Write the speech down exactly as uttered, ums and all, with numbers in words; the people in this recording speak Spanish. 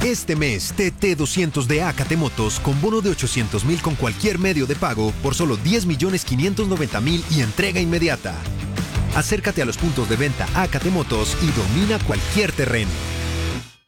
Este mes, T T doscientos de Acate Motos con bono de ochocientos mil con cualquier medio de pago por solo diez millones quinientos noventa mil y entrega inmediata. Acércate a los puntos de venta Acate Motos y domina cualquier terreno.